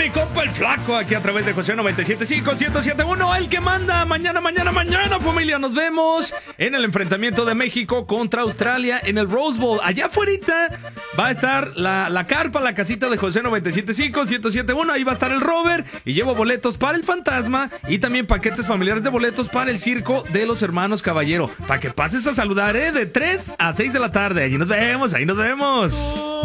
mi compa el flaco, aquí a través de José 97.5, 107.1, el que manda. Mañana, familia, nos vemos en el enfrentamiento de México contra Australia en el Rose Bowl. Allá afuera va a estar la carpa, la casita de José 97.5, 107.1. Ahí va a estar el Robert y llevo boletos para el Fantasma y también paquetes familiares de boletos para el circo de los hermanos Caballero. Para que pases a saludar, de 3 a 6 de la tarde. Ahí nos vemos.